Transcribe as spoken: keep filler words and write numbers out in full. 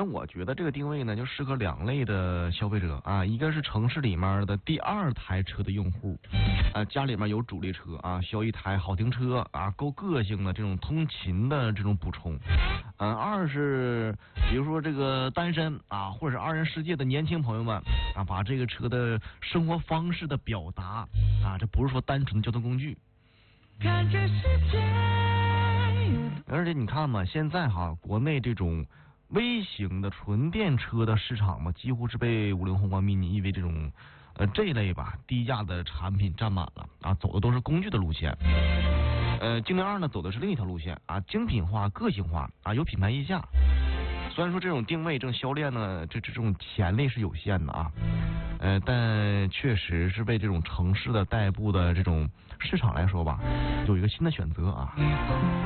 正我觉得这个定位呢，就适合两类的消费者啊，一个是城市里面的第二台车的用户，啊，家里面有主力车啊，需要一台好停车啊，够个性的这种通勤的这种补充。嗯，二是比如说这个单身啊，或者是二人世界的年轻朋友们啊，把这个车的生活方式的表达啊，这不是说单纯的交通工具。看这世界，而且你看嘛，现在哈，国内这种微型的纯电车的市场嘛，几乎是被五菱宏光 mini 因为这种呃这一类吧低价的产品占满了啊，走的都是工具的路线。呃，精灵二呢走的是另一条路线啊，精品化、个性化啊，有品牌溢价。虽然说这种定位、这种销量呢，这这种潜力是有限的啊，呃，但确实是为这种城市的代步的这种市场来说吧，有一个新的选择啊。